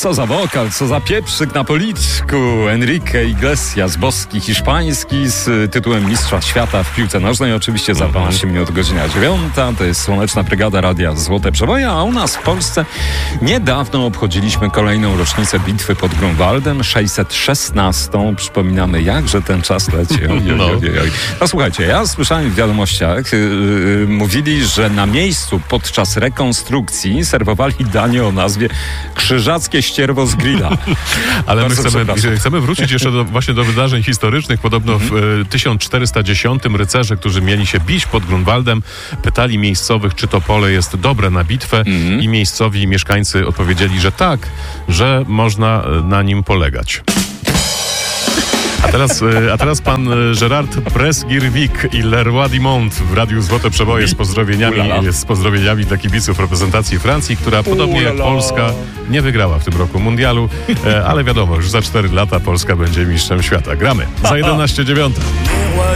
Co za wokal, co za pieprzyk na policzku. Enrique Iglesias, boski hiszpański z tytułem Mistrza Świata w piłce nożnej. Oczywiście za 12 minut godzina 9. To jest Słoneczna Brygada Radia Złote Przeboje, a u nas w Polsce niedawno obchodziliśmy kolejną rocznicę bitwy pod Grunwaldem, 616. Przypominamy, jakże ten czas leci. No słuchajcie, ja słyszałem w wiadomościach, mówili, że na miejscu podczas rekonstrukcji serwowali danie o nazwie Krzyżackie ścierwo z grilla. Ale my chcemy wrócić jeszcze właśnie do wydarzeń historycznych. Podobno w 1410 rycerze, którzy mieli się bić pod Grunwaldem, pytali miejscowych, czy to pole jest dobre na bitwę i miejscowi mieszkańcy odpowiedzieli, że tak, że można na nim polegać. A teraz pan Gerard Presgirvik i Leroy Dimont w Radiu Złote Przeboje z pozdrowieniami dla kibiców reprezentacji Francji, która podobnie jak Polska nie wygrała w tym roku mundialu, ale wiadomo, już za 4 lata Polska będzie mistrzem świata. Gramy za 11:09.